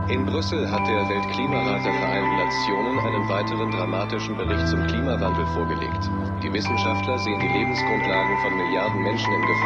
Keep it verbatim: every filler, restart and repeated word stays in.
In Brüssel hat der Weltklimarat der Vereinten Nationen einen weiteren dramatischen Bericht zum Klimawandel vorgelegt. Die Wissenschaftler sehen die Lebensgrundlagen von Milliarden Menschen in Gefahr.